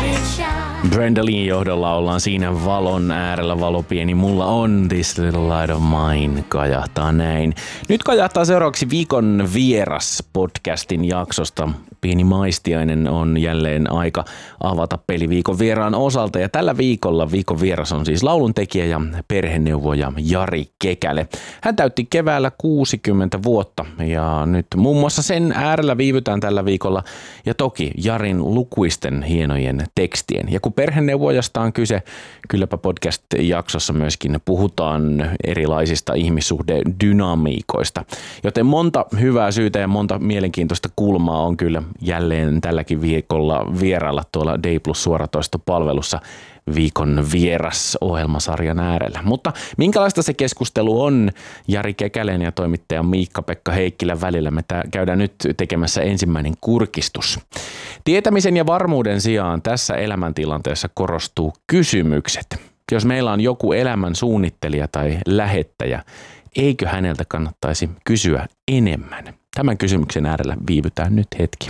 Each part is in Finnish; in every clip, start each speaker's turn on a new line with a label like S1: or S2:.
S1: Brenda Leen johdolla ollaan siinä valon äärellä. Valo pieni, mulla on This Little Light of Mine kajahtaa näin. Nyt kajahtaa seuraavaksi viikon vieras podcastin jaksosta. Pieni maistiainen on jälleen aika avata peli viikon vieraan osalta. Ja tällä viikolla viikon vieras on siis lauluntekijä ja perheneuvoja Jari Kekäle. Hän täytti keväällä 60 vuotta ja nyt muun muassa sen äärellä viivytään tällä viikolla. Ja toki Jarin lukuisten hienojen tekstien. Ja kun perheneuvojasta on kyse, kylläpä podcast-jaksossa myöskin puhutaan erilaisista ihmissuhdedynamiikoista. Joten monta hyvää syytä ja monta mielenkiintoista kulmaa on kyllä jälleen tälläkin viikolla vierailla tuolla Day Plus suoratoistopalvelussa viikon vieras ohjelmasarjan äärellä. Mutta minkälaista se keskustelu on Jari Kekälen ja toimittaja Miikka-Pekka Heikkilän välillä? Me käydään nyt tekemässä ensimmäinen kurkistus. Tietämisen ja varmuuden sijaan tässä elämäntilanteessa korostuu kysymykset. Jos meillä on joku elämän suunnittelija tai lähettäjä, eikö häneltä kannattaisi kysyä enemmän? Tämän kysymyksen äärellä viivytään nyt hetki.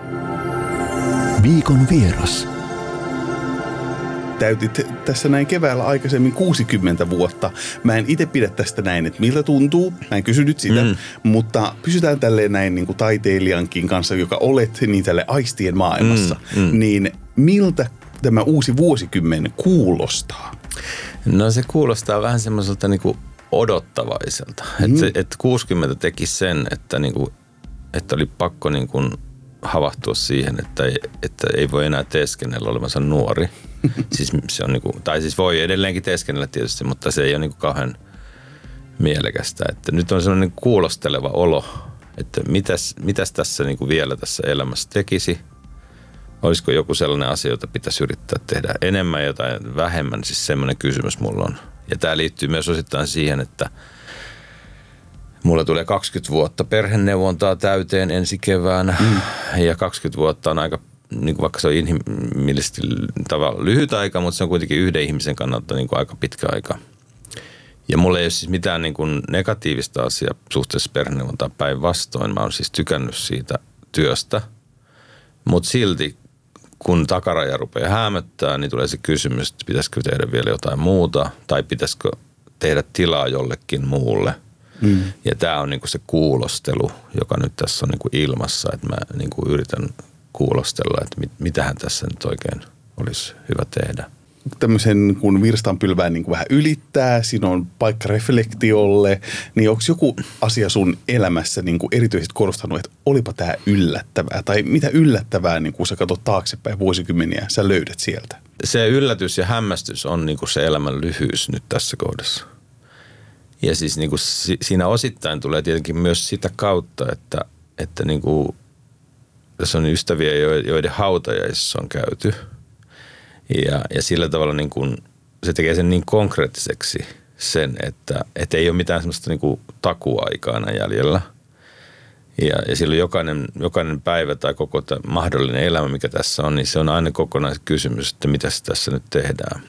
S2: Viikon vieras.
S3: Täytit tässä näin keväällä aikaisemmin 60 vuotta. Mä en itse pidä tästä näin, että miltä tuntuu. Mä en kysy nyt sitä, mutta pysytään tälleen näin niin kuin taiteilijankin kanssa, joka olet niin tälle aistien maailmassa. Niin miltä tämä uusi vuosikymmen kuulostaa?
S4: No se kuulostaa vähän semmoiselta niin kuin odottavaiselta. Että 60 teki sen, että, niin kuin, että oli pakko niin kuin havahtua siihen, että ei voi enää teeskennellä olevansa nuori. Siis se on niinku, tai siis voi edelleenkin teeskennellä tietysti, mutta se ei ole niinku kauhean mielekästä. Että nyt on sellainen kuulosteleva olo, että mitäs tässä niinku vielä tässä elämässä tekisi. Olisiko joku sellainen asia, jota pitäisi yrittää tehdä enemmän, jotain vähemmän. Siis semmoinen kysymys mulla on. Ja tämä liittyy myös osittain siihen, että mulla tulee 20 vuotta perheneuvontaa täyteen ensi keväänä ja 20 vuotta on aika, niin kuin vaikka se on inhimillisesti tavallaan lyhyt aika, mutta se on kuitenkin yhden ihmisen kannalta niin kuin aika pitkä aika. Ja mulla ei ole siis mitään niin kuin negatiivista asiaa suhteessa perheneuvontaan päinvastoin. Mä oon siis tykännyt siitä työstä, mutta silti kun takaraja rupeaa häämöttää, niin tulee se kysymys, että pitäisikö tehdä vielä jotain muuta tai pitäisikö tehdä tilaa jollekin muulle. Ja tämä on niinku se kuulostelu, joka nyt tässä on niinku ilmassa, että mä niinku yritän kuulostella, että mitähän tässä nyt oikein olisi hyvä tehdä.
S3: Tämmöisen kun virstanpylvään niin kuin vähän ylittää, siinä on paikka reflektiolle, niin onko joku asia sun elämässä niin kuin erityisesti korostanut, että olipa tämä yllättävää? Tai mitä yllättävää, niin kun sä katsot taaksepäin vuosikymmeniä, sä löydät sieltä? Se
S4: yllätys ja hämmästys on niin kuin se elämän lyhyys nyt tässä kohdassa. Ja siis niin kuin siinä osittain tulee tietenkin myös sitä kautta, että niin kuin tässä on ystäviä, joiden hautajaisissa on käyty. Ja sillä tavalla niin kuin se tekee sen niin konkreettiseksi sen, että ei ole mitään semmoista niin kuin takuaikaa jäljellä. Ja silloin jokainen päivä tai koko mahdollinen elämä, mikä tässä on, niin se on aina kokonaiskysymys, että mitä tässä nyt tehdään.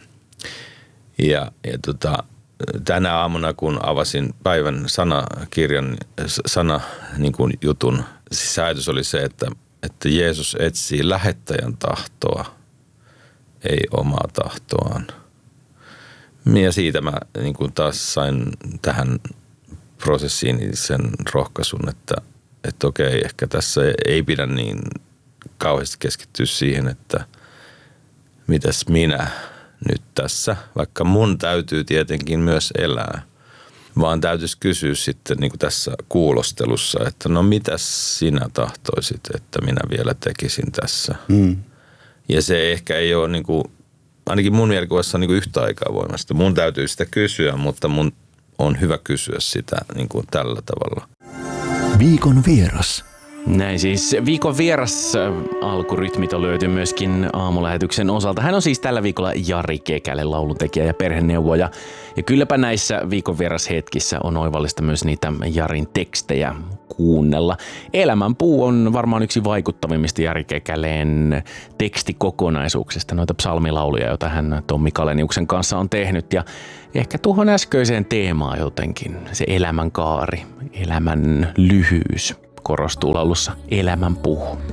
S4: Ja tänä aamuna, kun avasin päivän sanakirjan, niin kuin jutun, siis ajatus oli se, että Jeesus etsii lähettäjän tahtoa, ei omaa tahtoaan. Ja siitä mä niin kuin taas sain tähän prosessiin sen rohkaisun, että okei, ehkä tässä ei pidä niin kauheasti keskittyä siihen, että mitäs minä nyt tässä, vaikka mun täytyy tietenkin myös elää, vaan täytyisi kysyä sitten niin kuin tässä kuulostelussa, että no mitäs sinä tahtoisit, että minä vielä tekisin tässä. Ja se ehkä ei ole, niin kuin, ainakin mun mielikuvassa on niin kuin yhtä aikaa voimasta. Mun täytyy sitä kysyä, mutta mun on hyvä kysyä sitä niin kuin tällä tavalla.
S2: Viikon vieras.
S1: Näin siis viikon vieras alkurytmit on löyty myöskin aamulähetyksen osalta. Hän on siis tällä viikolla Jari Kekäle, lauluntekijä ja perheneuvoja. Ja kylläpä näissä viikon vieras hetkissä on oivallista myös niitä Jarin tekstejä kuunnella. Elämänpuu on varmaan yksi vaikuttavimmista Jari Kekäleen tekstikokonaisuuksista, noita psalmilauluja, joita hän Tommi Kaleniuksen kanssa on tehnyt. Ja ehkä tuohon äskeiseen teemaan jotenkin, se elämän kaari, elämän lyhyys korostuu laulussa Elämänpuu.